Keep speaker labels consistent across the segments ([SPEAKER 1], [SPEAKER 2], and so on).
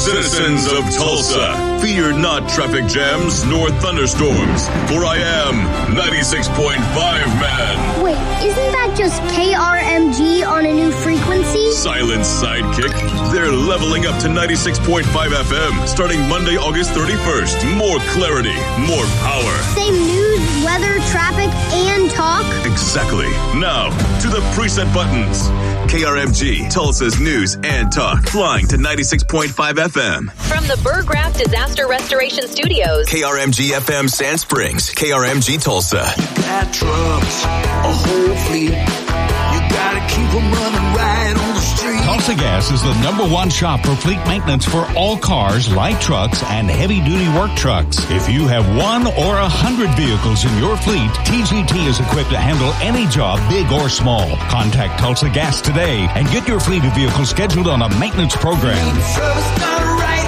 [SPEAKER 1] Citizens of Tulsa, fear not traffic jams nor thunderstorms, for I am 96.5 man.
[SPEAKER 2] Wait, isn't that just KRMG on a new frequency?
[SPEAKER 1] Silent sidekick. They're leveling up to 96.5 FM starting Monday, August 31st. More clarity, more power.
[SPEAKER 2] Same news, weather, traffic, and talk?
[SPEAKER 1] Exactly. Now, to the preset buttons. KRMG, Tulsa's news and talk, flying to 96.5 FM.
[SPEAKER 3] From the Burgraff Disaster Restoration Studios.
[SPEAKER 1] KRMG FM Sand Springs, KRMG Tulsa.
[SPEAKER 4] You got trucks, a whole fleet. You gotta keep them running right on the street.
[SPEAKER 5] Tulsa Gas is the #1 shop for fleet maintenance for all cars, light trucks, and heavy-duty work trucks. If you have 1 or 100 vehicles in your fleet, TGT is equipped to handle any job, big or small. Contact Tulsa Gas today and get your fleet of vehicles scheduled on a maintenance program.
[SPEAKER 4] Service done right,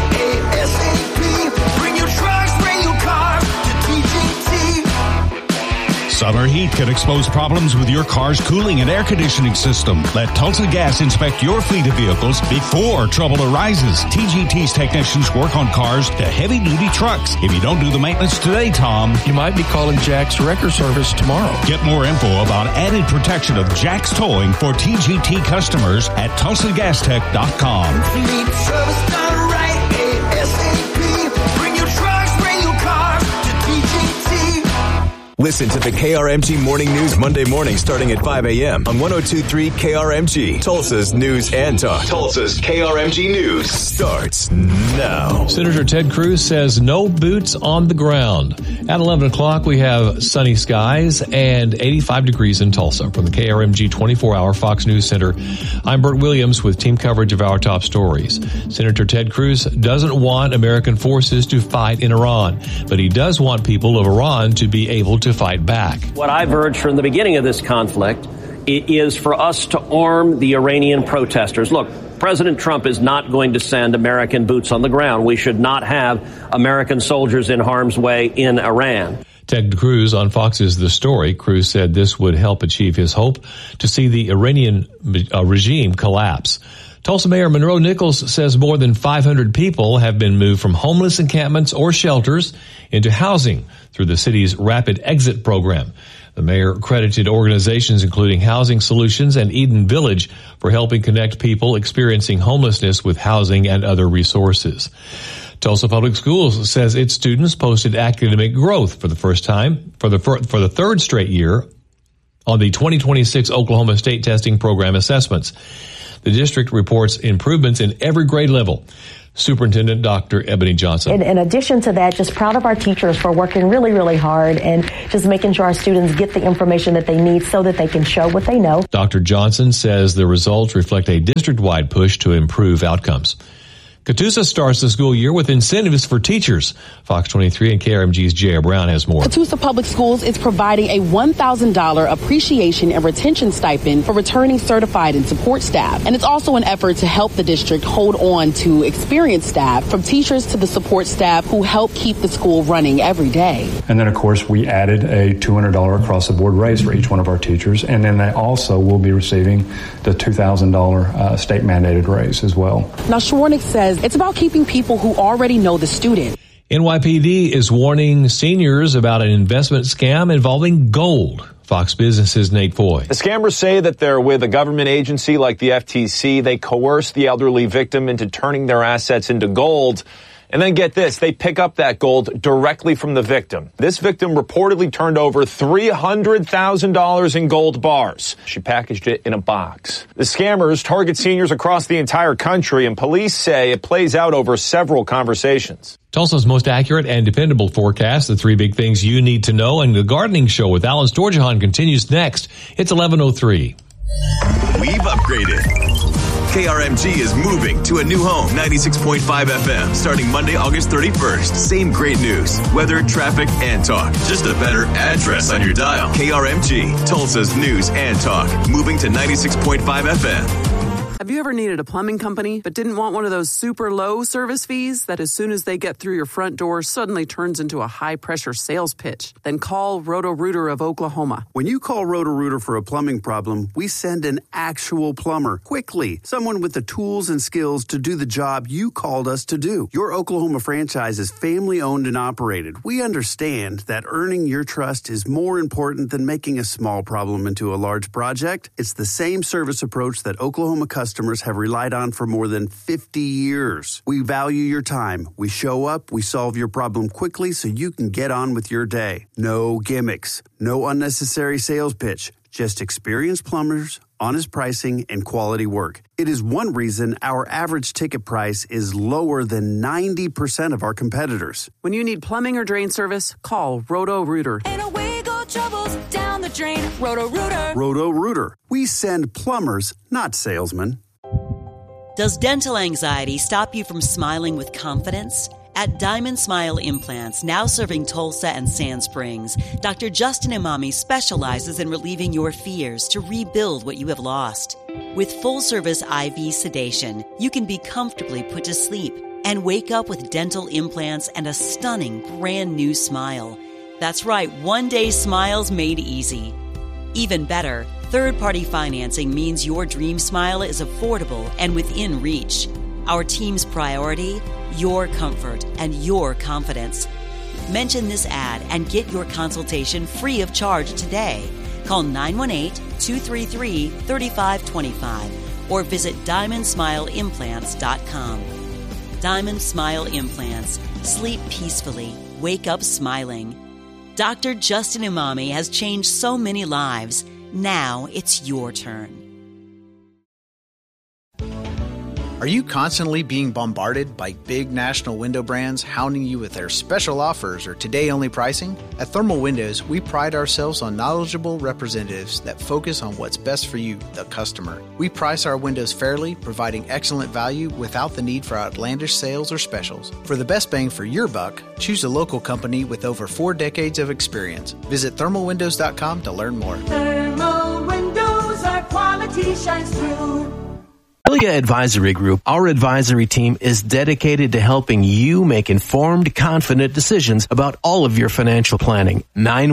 [SPEAKER 4] ASAP. Bring your trucks, bring your cars to TGT.
[SPEAKER 5] Summer heat can expose problems with your car's cooling and air conditioning system. Let Tulsa Gas inspect your fleet of vehicles before trouble arises. TGT's technicians work on cars to heavy-duty trucks. If you don't do the maintenance today, Tom,
[SPEAKER 6] you might be calling Jack's Wrecker Service tomorrow.
[SPEAKER 5] Get more info about added protection of Jack's Towing for TGT customers at TulsaGasTech.com.
[SPEAKER 4] Fleet service done right, ASAP. Bring your trucks, bring your cars to TGT.
[SPEAKER 1] Listen to the KRMG Morning News Monday morning starting at 5 a.m. on 102.3 KRMG, Tulsa's news and talk. Tulsa's KRMG News starts now.
[SPEAKER 7] Senator Ted Cruz says no boots on the ground. At 11 o'clock, we have sunny skies and 85 degrees in Tulsa. From the KRMG 24-hour Fox News Center, I'm Bert Williams with team coverage of our top stories. Senator Ted Cruz doesn't want American forces to fight in Iran, but he does want people of Iran to be able to fight back.
[SPEAKER 8] What I've urged from the beginning of this conflict is for us to arm the Iranian protesters. Look, President Trump is not going to send American boots on the ground. We should not have American soldiers in harm's way in Iran.
[SPEAKER 7] Ted Cruz on Fox's The Story. Cruz said this would help achieve his hope to see the Iranian regime collapse. Tulsa Mayor Monroe Nichols says more than 500 people have been moved from homeless encampments or shelters into housing through the city's Rapid Exit program. The mayor credited organizations including Housing Solutions and Eden Village for helping connect people experiencing homelessness with housing and other resources. Tulsa Public Schools says its students posted academic growth for the first time for the third straight year on the 2026 Oklahoma State Testing Program assessments. The district reports improvements in every grade level. Superintendent Dr. Ebony Johnson.
[SPEAKER 9] In addition to that, just proud of our teachers for working really, really hard and just making sure our students get the information that they need so that they can show what they know. Dr.
[SPEAKER 7] Johnson says the results reflect a district-wide push to improve outcomes. Catoosa starts the school year with incentives for teachers. Fox 23 and KRMG's J.R. Brown has more.
[SPEAKER 10] Catoosa Public Schools is providing a $1,000 appreciation and retention stipend for returning certified and support staff. And it's also an effort to help the district hold on to experienced staff, from teachers to the support staff who help keep the school running every day.
[SPEAKER 11] And then, of course, we added a $200 across-the-board raise for each one of our teachers. And then they also will be receiving the $2,000 state-mandated raise as well.
[SPEAKER 10] Now, Schwarnick says it's about keeping people who already know the student.
[SPEAKER 7] NYPD is warning seniors about an investment scam involving gold. Fox Business's Nate Foy.
[SPEAKER 12] The scammers say that they're with a government agency like the FTC. They coerce the elderly victim into turning their assets into gold. And then get this, they pick up that gold directly from the victim. This victim reportedly turned over $300,000 in gold bars. She packaged it in a box. The scammers target seniors across the entire country, and police say it plays out over several conversations.
[SPEAKER 7] Tulsa's most accurate and dependable forecast, the 3 big things you need to know, and the Gardening Show with Alan Storjahan continues next. It's 11:03.
[SPEAKER 1] We've upgraded. KRMG is moving to a new home, 96.5 FM, starting Monday, August 31st. Same great news, weather, traffic, and talk. Just a better address on your dial. KRMG, Tulsa's news and talk. Moving to 96.5 FM.
[SPEAKER 13] Have you ever needed a plumbing company but didn't want one of those super low service fees that as soon as they get through your front door suddenly turns into a high-pressure sales pitch? Then call Roto-Rooter of Oklahoma.
[SPEAKER 14] When you call Roto-Rooter for a plumbing problem, we send an actual plumber quickly, someone with the tools and skills to do the job you called us to do. Your Oklahoma franchise is family-owned and operated. We understand that earning your trust is more important than making a small problem into a large project. It's the same service approach that Oklahoma customers have relied on for more than 50 years. We value your time. We show up, we solve your problem quickly so you can get on with your day. No gimmicks, no unnecessary sales pitch, just experienced plumbers, honest pricing, and quality work. It is one reason our average ticket price is lower than 90% of our competitors.
[SPEAKER 13] When you need plumbing or drain service, call Roto-Rooter.
[SPEAKER 15] And away go troubles down the drain. Roto-Rooter.
[SPEAKER 14] Roto-Rooter. We send plumbers, not salesmen.
[SPEAKER 16] Does dental anxiety stop you from smiling with confidence? At Diamond Smile Implants, now serving Tulsa and Sand Springs, Dr. Justin Imami specializes in relieving your fears to rebuild what you have lost. With full-service IV sedation, you can be comfortably put to sleep and wake up with dental implants and a stunning brand new smile. That's right, one-day smiles made easy. Even better, third-party financing means your dream smile is affordable and within reach. Our team's priority? Your comfort and your confidence. Mention this ad and get your consultation free of charge today. Call 918-233-3525 or visit DiamondSmileImplants.com. Diamond Smile Implants. Sleep peacefully. Wake up smiling. Dr. Justin Imami has changed so many lives. Now it's your turn.
[SPEAKER 17] Are you constantly being bombarded by big national window brands hounding you with their special offers or today-only pricing? At Thermal Windows, we pride ourselves on knowledgeable representatives that focus on what's best for you, the customer. We price our windows fairly, providing excellent value without the need for outlandish sales or specials. For the best bang for your buck, choose a local company with over 4 decades of experience. Visit thermalwindows.com to learn more.
[SPEAKER 15] Thermal windows, our quality shines through.
[SPEAKER 18] Amelia Advisory Group, our advisory team is dedicated to helping you make informed, confident decisions about all of your financial planning.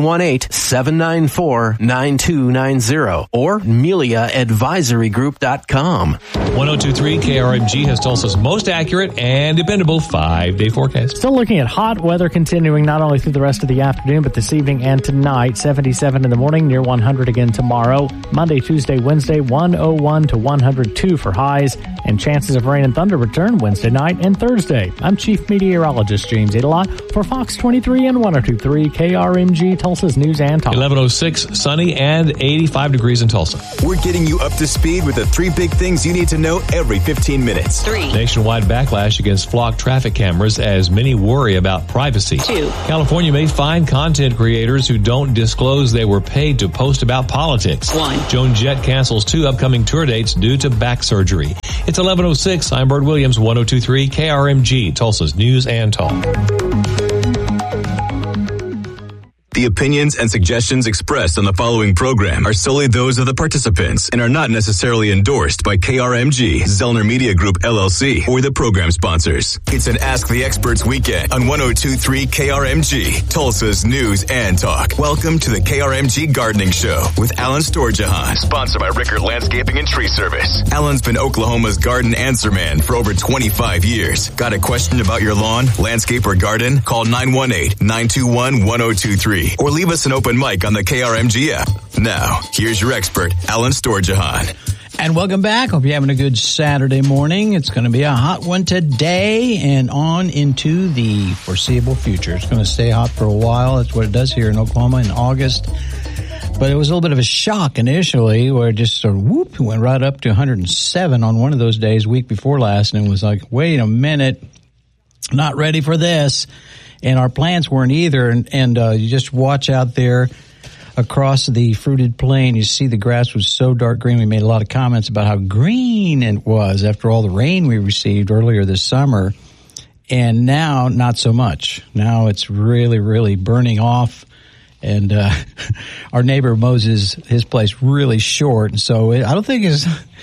[SPEAKER 18] 918-794-9290 or AmeliaAdvisoryGroup.com.
[SPEAKER 7] 1023 KRMG has Tulsa's most accurate and dependable 5-day forecast.
[SPEAKER 19] Still looking at hot weather continuing not only through the rest of the afternoon, but this evening and tonight. 77 in the morning, near 100 again tomorrow. Monday, Tuesday, Wednesday, 101 to 102 for highs, and chances of rain and thunder return Wednesday night and Thursday. I'm Chief Meteorologist James Adelot for Fox 23 and 1023 KRMG, Tulsa's News and Talk.
[SPEAKER 7] 1106, sunny and 85 degrees in Tulsa.
[SPEAKER 1] We're getting you up to speed with the 3 big things you need to know every 15 minutes.
[SPEAKER 3] 3.
[SPEAKER 7] Nationwide backlash against flock traffic cameras as many worry about privacy.
[SPEAKER 3] 2.
[SPEAKER 7] California may fine content creators who don't disclose they were paid to post about politics.
[SPEAKER 3] 1.
[SPEAKER 7] Joan Jett cancels 2 upcoming tour dates due to back surgery. It's 1106. I'm Bert Williams, 1023 KRMG, Tulsa's News and Talk.
[SPEAKER 1] The opinions and suggestions expressed on the following program are solely those of the participants and are not necessarily endorsed by KRMG, Zellner Media Group, LLC, or the program sponsors. It's an Ask the Experts weekend on 1023 KRMG, Tulsa's News and Talk. Welcome to the KRMG Gardening Show with Alan Storjahan, sponsored by Rickert Landscaping and Tree Service. Alan's been Oklahoma's garden answer man for over 25 years. Got a question about your lawn, landscape, or garden? Call 918-921-1023. Or leave us an open mic on the KRMG app. Now, here's your expert, Alan Storjahan.
[SPEAKER 20] And welcome back. Hope you're having a good Saturday morning. It's going to be a hot one today and on into the foreseeable future. It's going to stay hot for a while. That's what it does here in Oklahoma in August. But it was a little bit of a shock initially where it just sort of whoop, went right up to 107 on one of those days, week before last. And it was like, wait a minute, not ready for this. And our plants weren't either. And you just watch out there across the fruited plain. You see the grass was so dark green. We made a lot of comments about how green it was after all the rain we received earlier this summer. And now, not so much. Now it's really, really burning off. And our neighbor mows his place really short. So I don't think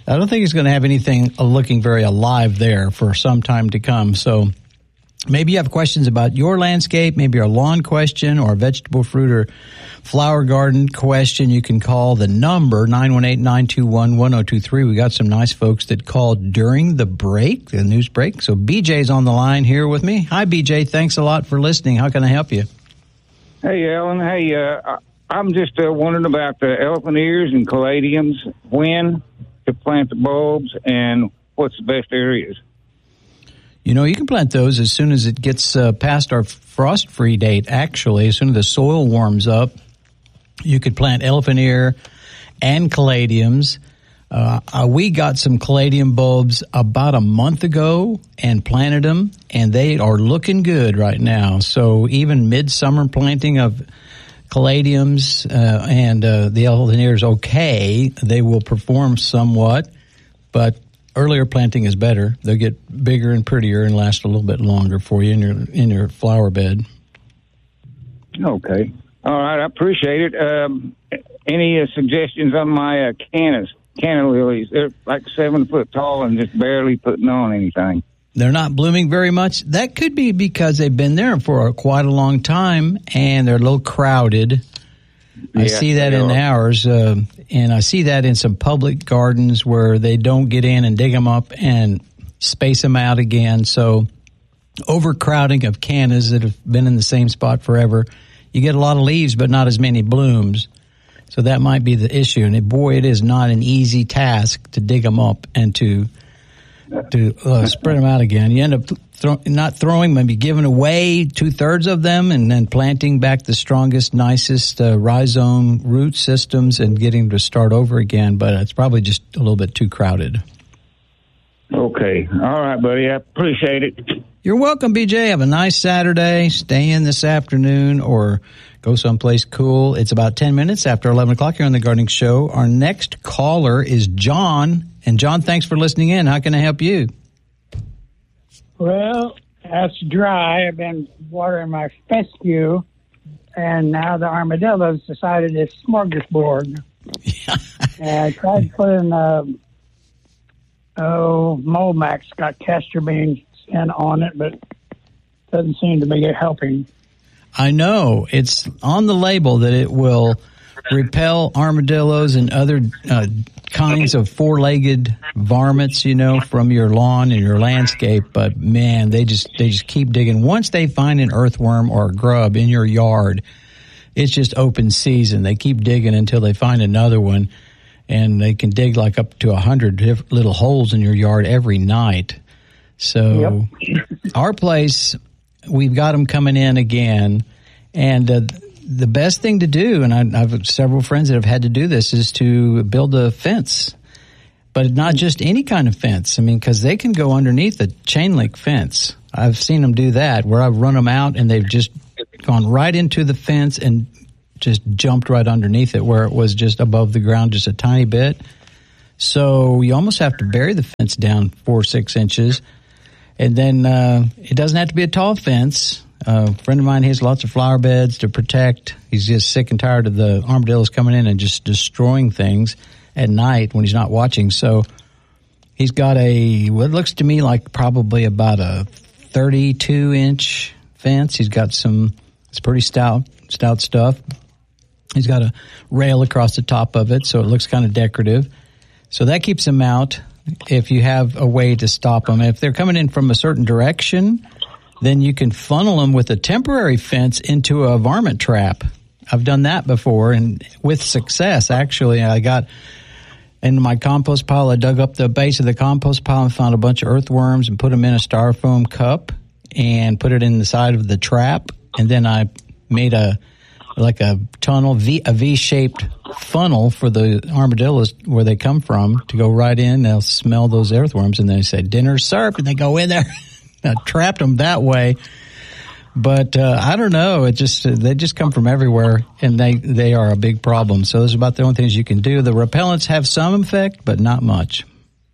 [SPEAKER 20] I don't think he's going to have anything looking very alive there for some time to come. So maybe you have questions about your landscape, maybe a lawn question or a vegetable, fruit, or flower garden question. You can call the number 918-921-1023. We got some nice folks that called during the break, the news break. So BJ's on the line here with me. Hi, BJ. Thanks a lot for listening. How can I help you?
[SPEAKER 21] Hey, Alan. Hey, I'm just wondering about the elephant ears and caladiums, when to plant the bulbs, and what's the best areas.
[SPEAKER 20] You know, you can plant those as soon as it gets past our frost-free date, actually. As soon as the soil warms up, you could plant elephant ear and caladiums. We got some caladium bulbs about a month ago and planted them, and they are looking good right now. So even midsummer planting of caladiums and the elephant ear is okay. They will perform somewhat, but earlier planting is better. They'll get bigger and prettier and last a little bit longer for you in your flower bed.
[SPEAKER 21] Okay. All right, I appreciate it. Any suggestions on my canna lilies? They're like 7 foot tall and just barely putting on anything.
[SPEAKER 20] They're not blooming very much. That could be because they've been there for quite a long time and they're a little crowded. Yeah, I see that in ours, and I see that in some public gardens where they don't get in and dig them up and space them out again. So overcrowding of cannas that have been in the same spot forever. You get a lot of leaves, but not as many blooms. So that might be the issue. And boy, it is not an easy task to dig them up and to spread them out again. You end up not throwing, maybe giving away 2/3 of them and then planting back the strongest, nicest rhizome root systems and getting them to start over again. But it's probably just a little bit too crowded.
[SPEAKER 21] Okay. All right, buddy. I appreciate it.
[SPEAKER 20] You're welcome, BJ. Have a nice Saturday. Stay in this afternoon or go someplace cool. It's about 10 minutes after 11 o'clock here on The Gardening Show. Our next caller is John. And John, thanks for listening in. How can I help you?
[SPEAKER 22] Well, that's dry. I've been watering my fescue, and now the armadillos decided it's smorgasbord. And I tried putting Molmax, got castor beans in on it, but doesn't seem to be helping.
[SPEAKER 20] I know. It's on the label that it will repel armadillos and other kinds of four-legged varmints, from your lawn and your landscape. But man, they just keep digging. Once they find an earthworm or a grub in your yard, it's just open season. They keep digging until they find another one, and they can dig like up to 100 little holes in your yard every night. So our place, we've got them coming in again, and the best thing to do, and I have several friends that have had to do this, is to build a fence. But not just any kind of fence. I mean, because they can go underneath a chain link fence. I've seen them do that, where I've run them out and they've just gone right into the fence and just jumped right underneath it, where it was just above the ground just a tiny bit. So you almost have to bury the fence down 4 or 6 inches. And then it doesn't have to be a tall fence. A friend of mine has lots of flower beds to protect. He's just sick and tired of the armadillos coming in and just destroying things at night when he's not watching. So he's got what looks to me like probably about a 32-inch fence. He's got it's pretty stout stuff. He's got a rail across the top of it, so it looks kind of decorative. So that keeps them out if you have a way to stop them. If they're coming in from a certain direction, then you can funnel them with a temporary fence into a varmint trap. I've done that before, and with success, actually. I got in my compost pile, I dug up the base of the compost pile and found a bunch of earthworms and put them in a styrofoam cup and put it in the side of the trap. And then I made a tunnel, a V-shaped funnel for the armadillos where they come from to go right in. They'll smell those earthworms, and they say, "Dinner's served," and they go in there. I trapped them that way. But I don't know. They just come from everywhere, and they are a big problem. So those are about the only things you can do. The repellents have some effect, but not much.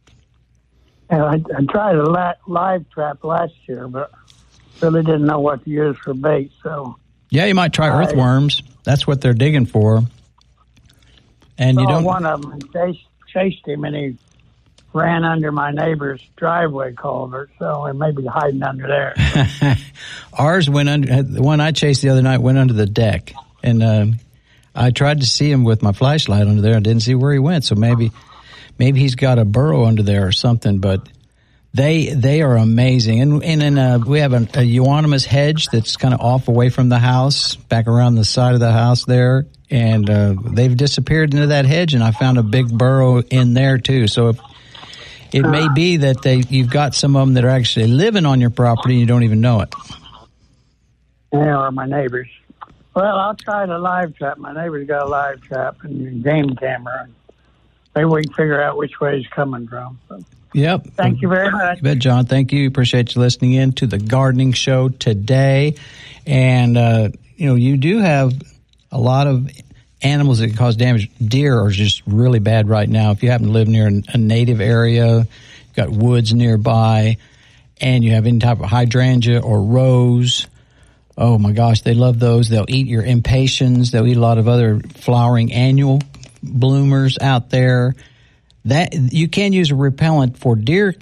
[SPEAKER 22] Yeah, I tried a live trap last year, but really didn't know what to use for bait. So
[SPEAKER 20] yeah, you might try earthworms. That's what they're digging for. And you don't.
[SPEAKER 22] One of them chased him, and he ran under my neighbor's driveway culvert, so it may be hiding under there.
[SPEAKER 20] Ours went under, the one I chased the other night went under the deck. And I tried to see him with my flashlight under there. I didn't see where he went, so maybe he's got a burrow under there or something, but they are amazing. And then we have a euonymus hedge that's kind of off away from the house, back around the side of the house there. And they've disappeared into that hedge, and I found a big burrow in there too. So it may be that you've got some of them that are actually living on your property and you don't even know it.
[SPEAKER 22] Yeah, or my neighbors. Well, I'll try the live trap. My neighbor's got a live trap and a game camera. Maybe we can figure out which way he's coming from. So.
[SPEAKER 20] Yep.
[SPEAKER 22] Thank you very much.
[SPEAKER 20] You bet, John. Thank you. Appreciate you listening in to the gardening show today. And, you do have a lot of animals that can cause damage. Deer are just really bad right now. If you happen to live near a native area, you've got woods nearby, and you have any type of hydrangea or rose, oh my gosh, they love those. They'll eat your impatiens. They'll eat a lot of other flowering annual bloomers out there. That you can use a repellent for deer,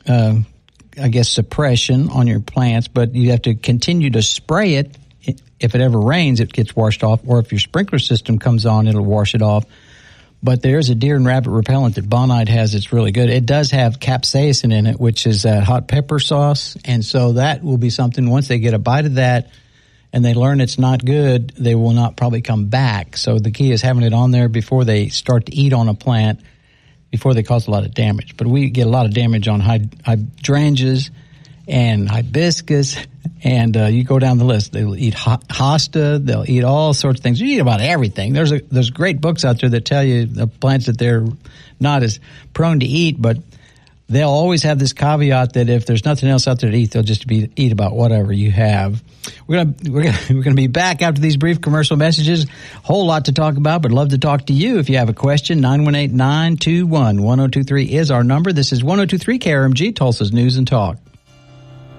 [SPEAKER 20] suppression on your plants, but you have to continue to spray it. If it ever rains, it gets washed off, or if your sprinkler system comes on, it'll wash it off. But there's a deer and rabbit repellent that Bonide has that's really good. It does have capsaicin in it, which is hot pepper sauce, and so that will be something, once they get a bite of that and they learn it's not good, they will not probably come back. So the key is having it on there before they start to eat on a plant, before they cause a lot of damage. But we get a lot of damage on hydrangeas and hibiscus, and you go down the list. They'll eat hosta. They'll eat all sorts of things. You eat about everything. There's great books out there that tell you the plants that they're not as prone to eat, but they'll always have this caveat that if there's nothing else out there to eat, they'll just eat about whatever you have. We're gonna be back after these brief commercial messages. Whole lot to talk about, but love to talk to you if you have a question. 918-921-1023 is our number. This is 1023 KRMG, Tulsa's News and Talk.